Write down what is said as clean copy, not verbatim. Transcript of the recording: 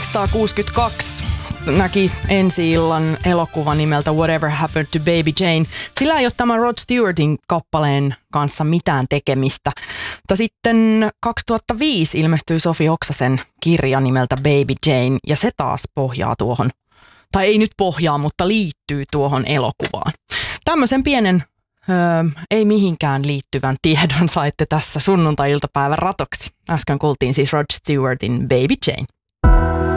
1962 näki ensi-illan elokuva nimeltä Whatever Happened to Baby Jane. Sillä ei ole tämän Rod Stewartin kappaleen kanssa mitään tekemistä. Mutta sitten 2005 ilmestyi Sofi Oksasen kirja nimeltä Baby Jane, ja se taas pohjaa tuohon, tai ei nyt pohjaa, mutta liittyy tuohon elokuvaan. Tämmöisen pienen, ei mihinkään liittyvän tiedon saitte tässä sunnuntai-iltapäivän ratoksi. Äsken kuultiin siis Rod Stewartin Baby Jane.